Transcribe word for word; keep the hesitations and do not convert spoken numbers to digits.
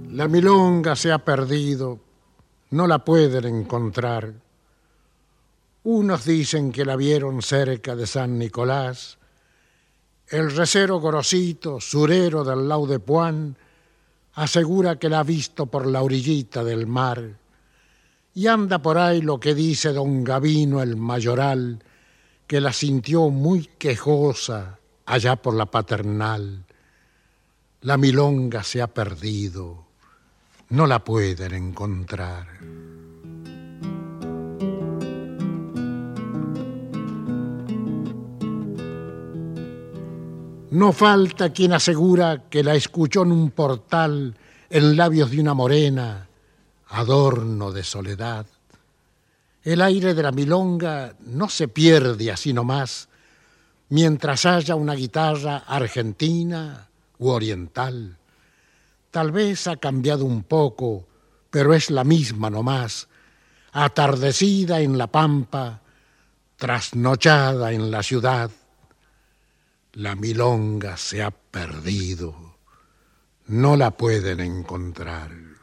La milonga se ha perdido, no la pueden encontrar. Unos dicen que la vieron cerca de San Nicolás. El recero Gorosito, surero del Lau de Puan, asegura que la ha visto por la orillita del mar. Y anda por ahí lo que dice don Gavino el mayoral, que la sintió muy quejosa allá por la Paternal. La milonga se ha perdido, no la pueden encontrar. No falta quien asegura que la escuchó en un portal en labios de una morena, adorno de soledad. El aire de la milonga no se pierde así nomás, mientras haya una guitarra argentina u oriental. Tal vez ha cambiado un poco, pero es la misma nomás, atardecida en la pampa, trasnochada en la ciudad. La milonga se ha perdido, no la pueden encontrar.